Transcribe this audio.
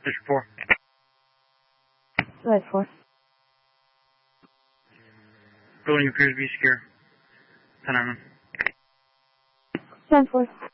District 4. Slide 4. Building appears to be secure. 10-9. 10-4.